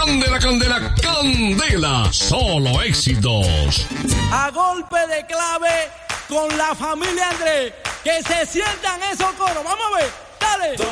Candela, candela, candela. Solo éxitos. A golpe de clave con la familia Andrés. Que se sientan esos coros. Vamos a ver. Dale.